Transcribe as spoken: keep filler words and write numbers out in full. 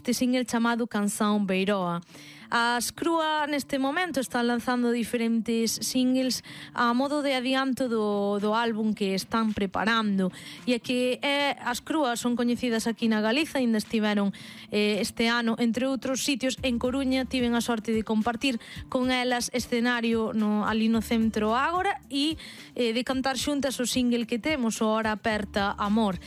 este single chamado Canção Beiroa. As Crúa neste momento están lanzando diferentes singles a modo de adianto do, do álbum que están preparando, e é que é, as Crúas son coñecidas aquí na Galiza, ainda estiveron eh, este ano, entre outros sitios, en Coruña. Tiven a sorte de compartir con elas escenario no, ali no Centro Ágora e eh, de cantar xuntas o single que temos, o Hora Aperta Amor.